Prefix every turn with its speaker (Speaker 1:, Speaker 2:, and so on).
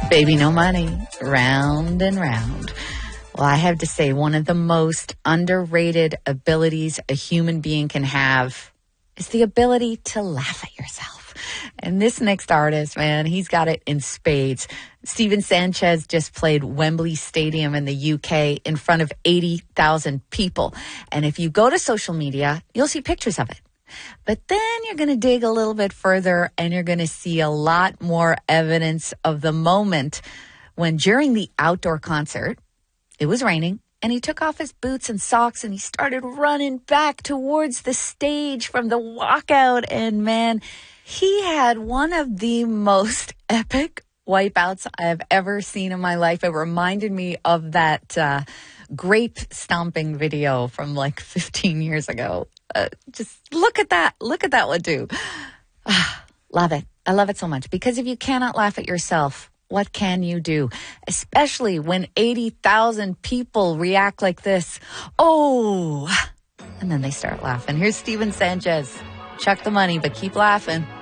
Speaker 1: Baby, no money. Round and round. Well, I have to say, one of the most underrated abilities a human being can have is the ability to laugh at yourself. And this next artist, man, he's got it in spades. Steven Sanchez just played Wembley Stadium in the UK in front of 80,000 people. And if you go to social media, you'll see pictures of it. But then you're going to dig a little bit further and you're going to see a lot more evidence of the moment when during the outdoor concert, it was raining, and he took off his boots and socks and he started running back towards the stage from the walkout. And man, he had one of the most epic wipeouts I've ever seen in my life. It reminded me of that grape stomping video from like 15 years ago. Just look at that. Look at that one too. Love it. I love it so much because if you cannot laugh at yourself, what can you do? Especially when 80,000 people react like this. Oh, and then they start laughing. Here's Steven Sanchez. Chuck the money, but keep laughing.